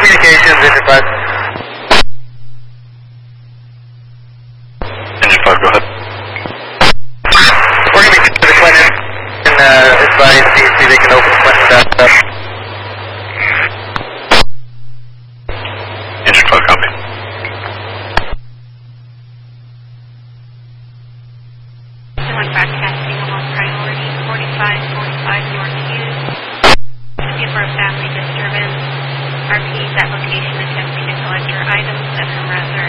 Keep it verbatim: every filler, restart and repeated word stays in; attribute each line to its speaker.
Speaker 1: communications, engine five.
Speaker 2: Engine five, go ahead.
Speaker 1: We're going to be to the Clinton and uh, advise D C they can open Clinton back up.
Speaker 2: Engine five, copy.
Speaker 3: One broadcasting along priority forty-five forty-five North Hughes. Looking for a family disturbance. R Ps at location attempting to collect your items at Harazer